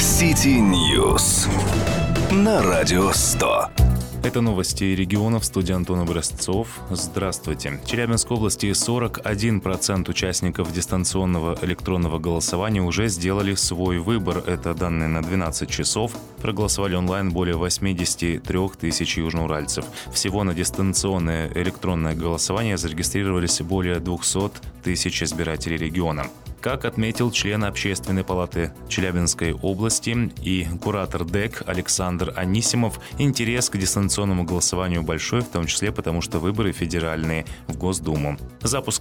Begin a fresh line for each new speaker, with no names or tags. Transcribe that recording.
City News на Радио 100.
Это новости регионов. В студии Антон Образцов. Здравствуйте. В Челябинской области 41% участников дистанционного электронного голосования уже сделали свой выбор. Это данные на 12 часов. Проголосовали онлайн более 83 тысяч южноуральцев. Всего на дистанционное электронное голосование зарегистрировались более 200 тысяч избирателей региона. Как отметил член Общественной палаты Челябинской области и куратор ДЭК Александр Анисимов, интерес к дистанционному голосованию большой, в том числе потому, что выборы федеральные в Госдуму. Запуск